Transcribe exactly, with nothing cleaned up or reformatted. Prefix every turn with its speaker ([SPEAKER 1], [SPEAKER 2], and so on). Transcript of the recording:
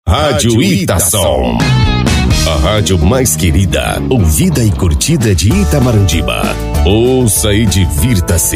[SPEAKER 1] Rádio Itação. A rádio mais querida, ouvida e curtida de Itamarandiba. Ouça e divirta-se.